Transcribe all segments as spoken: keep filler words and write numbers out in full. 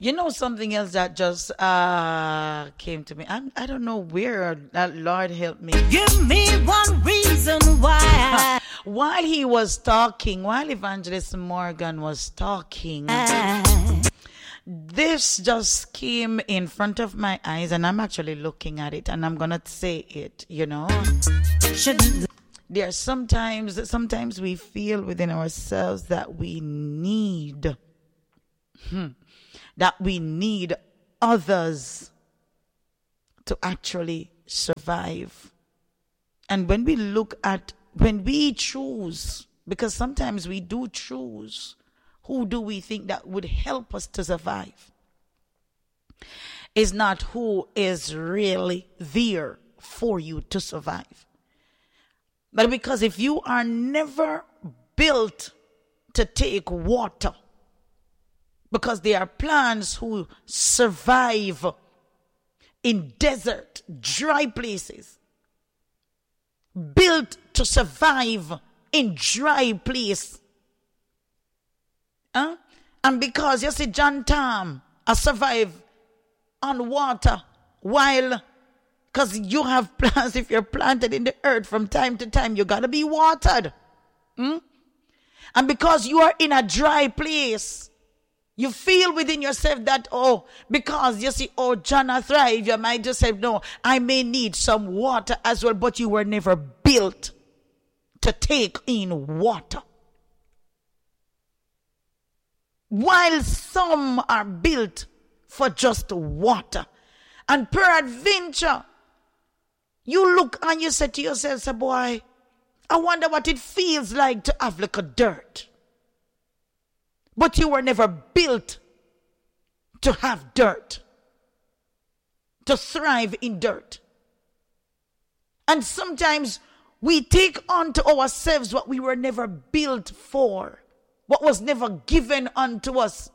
You know something else that just uh came to me. I'm, I don't know where. That Lord help me. Give me one reason why. While he was talking, while Evangelist Morgan was talking, this just came in front of my eyes, and I'm actually looking at it, and I'm gonna say it. You know, Shouldn't. there are sometimes, sometimes we feel within ourselves that we need. Hmm, that we need others to actually survive. And when we look at, when we choose, because sometimes we do choose, who do we think that would help us to survive? Is not who is really there for you to survive. But because if you are never built to take water, because there are plants who survive in desert, dry places. Built to survive in dry place. Huh? And because, you see, John Tam has survived on water while, because you have plants, if you're planted in the earth from time to time, you got to be watered. Hmm? And because you are in a dry place, you feel within yourself that, oh, because you see, oh, John I thrive, you might just say, no, I may need some water as well, but you were never built to take in water. While some are built for just water. And peradventure, you look and you say to yourself, say, boy, I wonder what it feels like to have like a dirt. But you were never built to have dirt, to thrive in dirt. And sometimes we take unto ourselves what we were never built for, what was never given unto us.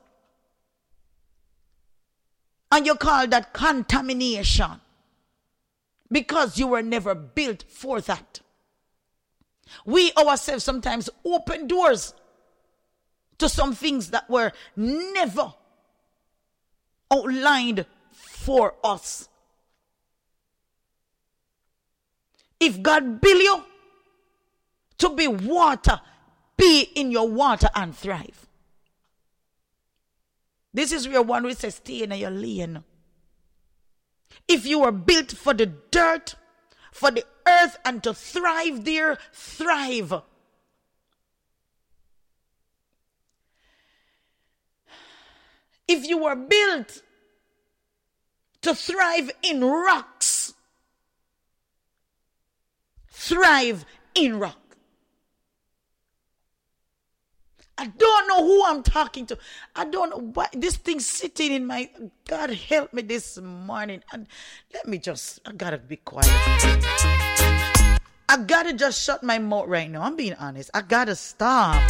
And you call that contamination because you were never built for that. We ourselves sometimes open doors to some things that were never outlined for us. If God built you to be water, be in your water and thrive. This is where one will say, stay in your lane. If you were built for the dirt, for the earth, and to thrive there, thrive. If you were built to thrive in rocks, thrive in rock. I don't know who I'm talking to. I don't know why this thing's sitting in my... God help me this morning. And let me just... I gotta be quiet. I gotta just shut my mouth right now. I'm being honest. I gotta stop.